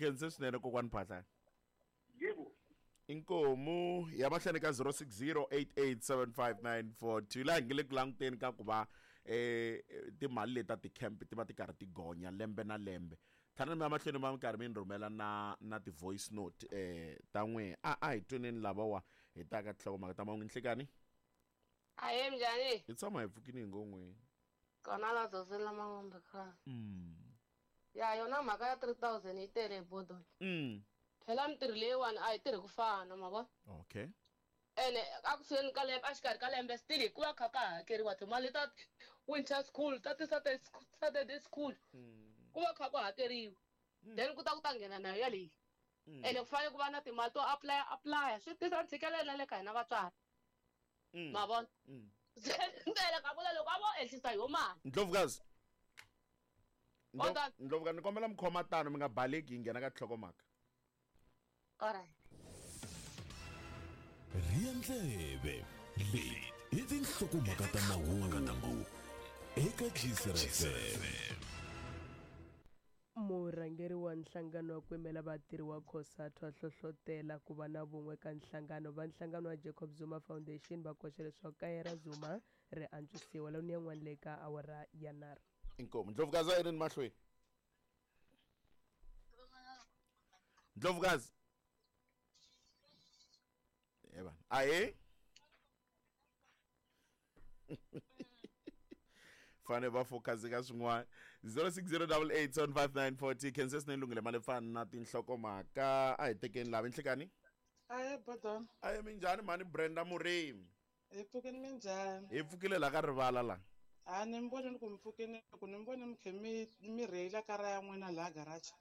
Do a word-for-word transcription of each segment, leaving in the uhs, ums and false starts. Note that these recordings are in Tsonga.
khense swinene kokwani Phahlana. Yebo. Inkomo ya mahlane ka zero six zero eight eight seven five nine four two la ngile kulanguteni ka ku va eh timali leta ti camp ti va ti karhi ti gonya lembe na lembe. Thana mi mahlweni ma karhi mi rhumela na na ti voice note eh ta n'we a a hi tweneni lava wa hi ta ka tlhoko ta mangu nhlekani. Aye mjani? Hi tshama hi pfukini hi ngongweni. Kona la dzosela mangombe kha. Mm. Ya yona mhaka ya three thousand yi tele bodo. Mm. Phela mitirhi leyiwani a yi tirhi ku fana ma vona. Okay. Ene a ku sweni ka lembe a xikarhi ka lembe still ku va kha ka hakeriwa timali ta winter school ta ti Saturday school. Ku va kha ku hakeriwa. Then ku ta ku ta nghena nayo yaleyi. Ene ku fanele ku va na timali to apply apply swi tisa ntshikelelo le ka hina vatswari. Ma vona. Ndlela ka vula loko a vo ehlisa yo mali. Ndlovukazi. Ndlovukazi ni kombela mkhoma tano mi nga baleki nghena ka tlhokomaka. Alright. Riendlebe leti i tinhlokomhaka ta mahungu eka G C R F M. Murhangeri wa nhlangano wa ku yimela vatirhi wa COSATU a hlohlotela ku va na vun'we ka nhlangano va nhlangano wa Jacob Zuma Foundation va koxa leswaku kaya ra Zuma ri antswisiwa la ni yan'wana le ka awara ya nharhu. Inkomo Ndlovukazi a yini mahlweni. Ndlovukazi. Eba aye fane ba focus ka swin'wana zero six zero eight eight seven five nine four zero khense swinene lungile mali fana na tinhlokomhaka a hi tekeni lava nhlekani. Aye bodon. Aye minjhani mani Brenda Murimi. Hi pfukeni minjhani? Hi pfukile la ka rivala la. A ni mboni ku mpfukeni ku ni mboni mi khe mi mi rheyila kara ya n'wina la garage.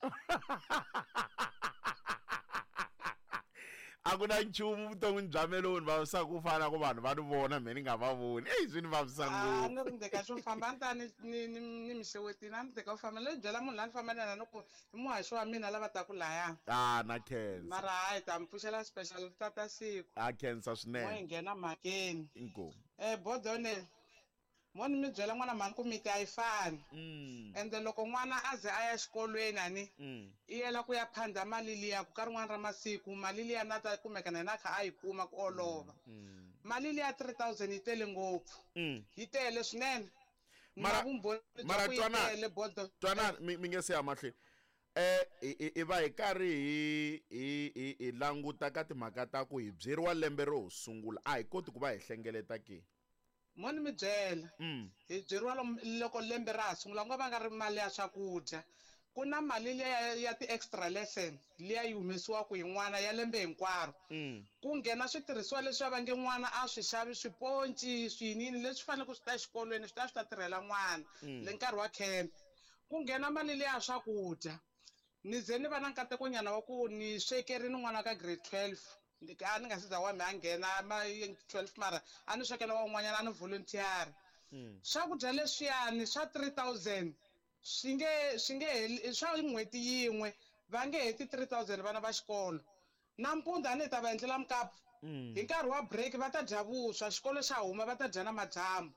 A ku na nchumu vuton'wini bya meloni va sa ku fana ku vanhu va ni vona me ni nga va voni ei swi ni vavisa ngopfu. A ni ri ndeka xo famba ni ta ni ni ni mi xewetini a ni teka u famba le byela munhu la ni famba na yena ku hi muhaxi wa mina lava ta ku laya. Ah na khensa. Mara hayi ta mi pfuxela special tata siku. A khensa swinene. Mo hi nghena mhakeni. Inkomo. Eh bodone mo ni mi byela n'wana mhani ku miti a yi fani. Ende loko n'wana a ze a ya xikolweni ani i yela ku ya phanda mali liya ku ka rin'wana ra masiku mali liya na ta kumeka na yena kha a yi kuma ku olova. Mali liya three thousand yi tele ngopfu. Yi tele swinene. Mara mara twana twana mi nge se ya mahlweni. Eh i va hi karhi hi hi languta ka timhaka ta ku hi byeriwa lembe ro sungula a hi koti ku va hi hlengeleta ke. Mo ni mi byela hi byeriwa loko lembe ra ha sungula ngo va nga ri mali ya swakudya ku na mali liya ya ti-extra lesson liya yi humesiwaku hi n'wana ya lembe hinkwaro ku nghena switirhisiwa leswi va nge n'wana a swi xavi swiponci swinini leswi faneleke swi ta exikolweni swi ta swi ta tirhela n'wana le nkarhi wa camp ku nghena mali liya ya swakudya ni ze ni va na nkateko nyana wa ku ni swekerini n'wana ka grade twelve a ni nga si za wa mi a nghena ma twelve mara a ni swekela wa un'wanyana a ni volunteer swakudya leswiyani swa three thousand swi nge swi nge swa n'hweti yin'we va nge heti three thousand vana va xikolo nampundzu a ni ta va endlela mukapu hi nkarhi wa break va ta dya vuswa xikolo xa huma va ta dya na madyambu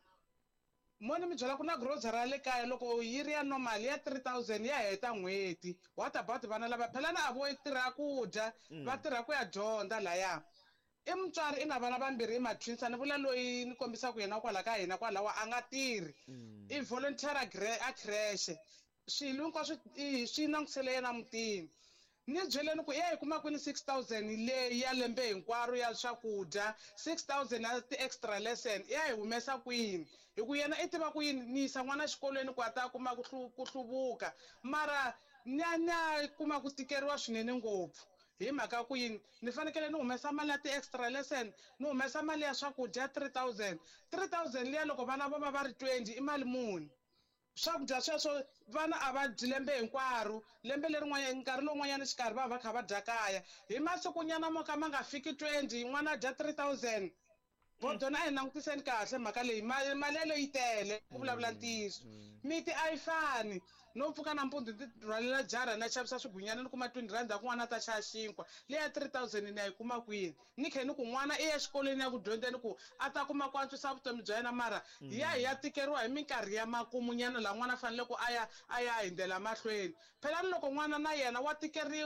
mo ni mi byela ku na grocery ya le kaya loko yi ri ya normal ya three thousand ya heta n'hweti what about vana lava phela na avo tirha ku dya va tirha ku ya dyondza laya i mutswari i na vana vambirhi i matwinsa ni vula loyi ni kombisa ku yena kwala ka hina kwalawa a nga tirhi i volunteer a creche swilo hinkwaswo swi langutisele yena mutini ni byeleni ku ya hi kuma kwini six thousand leyi ya lembe hinkwaro ya swakudya six thousand ya ti-extra lesson ya hi humesa kwini hi ku yena i tiva ku yini ni yisa n'wana xikolweni ku a ta kuma ku hluvuka mara nya nya kuma ku tikeriwa swinene ngopfu hi mhaka ku yini ni fanekele ni humesa mali ya ti-extra lesson ni humesa mali ya swakudya three thousand three thousand liya loko vana vo va va ri twenty i mali muni swakudya sweswo vana a va dyi lembe hinkwaro lembe lerin'wanyana nkarhi lowun'wanyana xikarhi va va kha va dya kaya hi masikunyana mo ka ma nga fiki twenty n'wana a dya three thousand bodona a hi langutiseni kahle mhaka leyi mali yaleyo yi tele ku vulavula ntiyiso miti a yi fani no pfuka nampundzu ti rhwalela jara na xavisa swigunyana ni kuma twenty rand ku n'wana ta xava xinkwa leya three thousand ni ya yi kuma kwini ni khe ni ku n'wana i ya xikolweni ya ku dyondzeni ku a ta kuma ku antswisa vutomi bya yena mara hi ya hi ya tikeriwa hi minkarhi ya makumunyana laha n'wana a fanele ku a ya a ya hindzela mahlweni phela ni loko n'wana na yena wa tikeriwa